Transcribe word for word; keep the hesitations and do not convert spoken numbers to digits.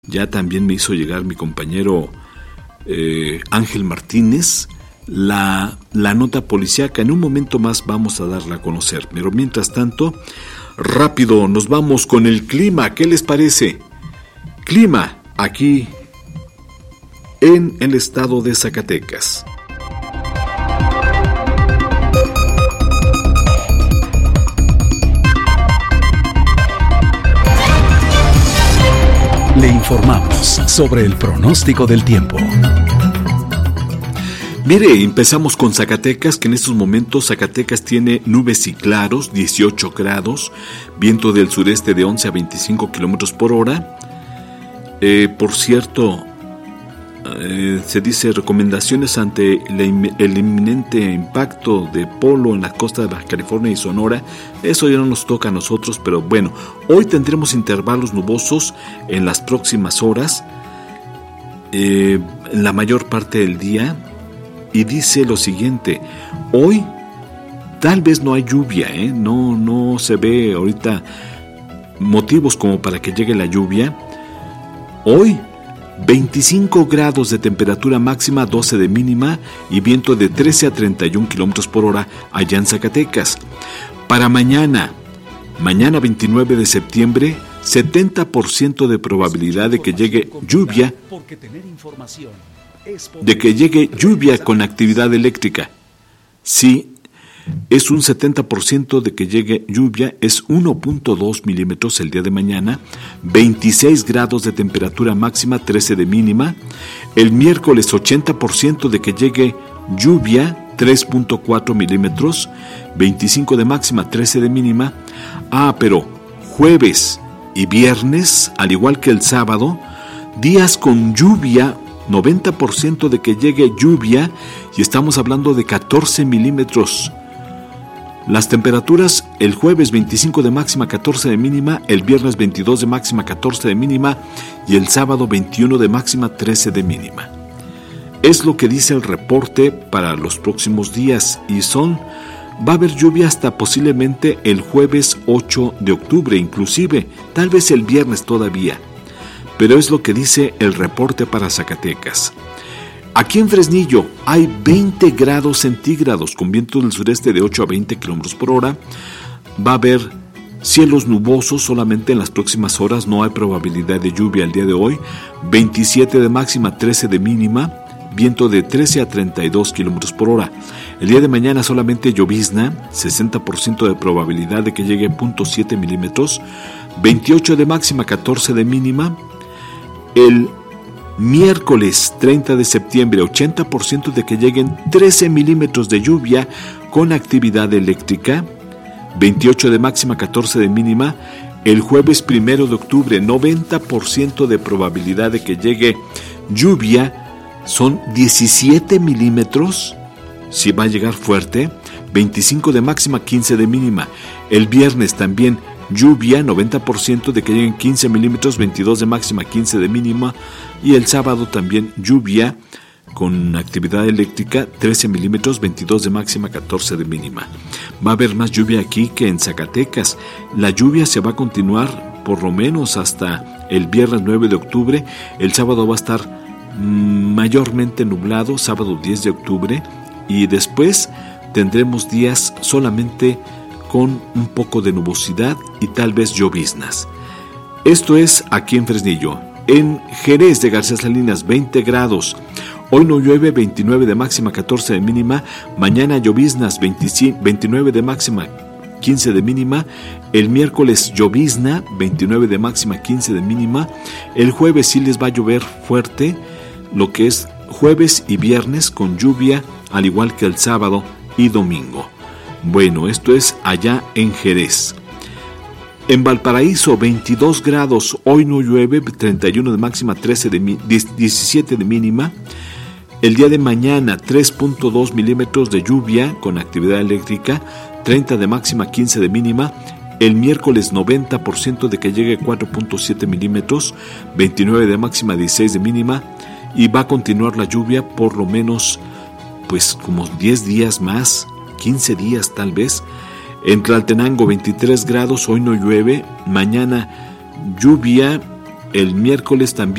Ya también me hizo llegar mi compañero eh, Ángel Martínez la, la nota policíaca. En un momento más vamos a darla a conocer, pero mientras tanto, rápido, nos vamos con el clima. ¿Qué les parece? Clima aquí en el estado de Zacatecas. Le informamos sobre el pronóstico del tiempo. Mire, empezamos con Zacatecas, que en estos momentos Zacatecas tiene nubes y claros, dieciocho grados, viento del sureste de once a veinticinco kilómetros por hora. Eh, por cierto, eh, se dice recomendaciones ante la, el inminente impacto de polo en la costa de Baja California y Sonora. Eso ya no nos toca a nosotros, pero bueno, hoy tendremos intervalos nubosos en las próximas horas, eh, en la mayor parte del día, y dice lo siguiente: hoy tal vez no hay lluvia, ¿eh? no, no se ve ahorita motivos como para que llegue la lluvia. Hoy veinticinco grados de temperatura máxima, doce de mínima y viento de trece a treinta y un kilómetros por hora allá en Zacatecas. Para mañana, mañana veintinueve de septiembre, setenta por ciento de probabilidad de que llegue lluvia, de que llegue lluvia con actividad eléctrica. Sí, es un setenta por ciento de que llegue lluvia, es uno punto dos milímetros el día de mañana, veintiséis grados de temperatura máxima, trece de mínima. El miércoles ochenta por ciento de que llegue lluvia, tres punto cuatro milímetros, veinticinco de máxima, trece de mínima. Ah, pero jueves y viernes, al igual que el sábado, días con lluvia, noventa por ciento de que llegue lluvia, y estamos hablando de catorce milímetros. Las temperaturas: el jueves veinticinco de máxima, catorce de mínima, el viernes veintidós de máxima, catorce de mínima, y el sábado veintiuno de máxima, trece de mínima. Es lo que dice el reporte para los próximos días, y son, va a haber lluvia hasta posiblemente el jueves ocho de octubre, inclusive, tal vez el viernes todavía, pero es lo que dice el reporte para Zacatecas. Aquí en Fresnillo hay veinte grados centígrados con viento del sureste de ocho a veinte kilómetros por hora. Va a haber cielos nubosos solamente en las próximas horas, no hay probabilidad de lluvia el día de hoy. veintisiete de máxima, trece de mínima, viento de trece a treinta y dos kilómetros por hora. El día de mañana solamente llovizna, sesenta por ciento de probabilidad de que llegue cero punto siete milímetros, veintiocho de máxima, catorce de mínima. El miércoles treinta de septiembre, ochenta por ciento de que lleguen trece milímetros de lluvia con actividad eléctrica, veintiocho de máxima, catorce de mínima. El jueves primero de octubre, noventa por ciento de probabilidad de que llegue lluvia, son diecisiete milímetros, si va a llegar fuerte, veinticinco de máxima, quince de mínima. El viernes también lluvia, noventa por ciento de que lleguen quince milímetros, veintidós de máxima, quince de mínima. Y el sábado también lluvia con actividad eléctrica, trece milímetros, veintidós de máxima, catorce de mínima. Va a haber más lluvia aquí que en Zacatecas. La lluvia se va a continuar por lo menos hasta el viernes nueve de octubre. El sábado va a estar mayormente nublado, sábado diez de octubre. Y después tendremos días solamente con un poco de nubosidad y tal vez lloviznas. Esto es aquí en Fresnillo. En Jerez de García Salinas, veinte grados. Hoy no llueve, veintinueve de máxima, catorce de mínima. Mañana lloviznas, veintinueve de máxima, quince de mínima. El miércoles llovizna, veintinueve de máxima, quince de mínima. El jueves sí les va a llover fuerte, lo que es jueves y viernes con lluvia, al igual que el sábado y domingo. Bueno, esto es allá en Jerez. En Valparaíso, veintidós grados, hoy no llueve, treinta y uno de máxima, trece de, diecisiete de mínima. El día de mañana, tres punto dos milímetros de lluvia con actividad eléctrica, treinta de máxima, quince de mínima. El miércoles, noventa por ciento de que llegue cuatro punto siete milímetros, veintinueve de máxima, dieciséis de mínima. Y va a continuar la lluvia por lo menos, pues como diez días más, quince días tal vez. En Tlaltenango, veintitrés grados, hoy no llueve. Mañana lluvia El miércoles también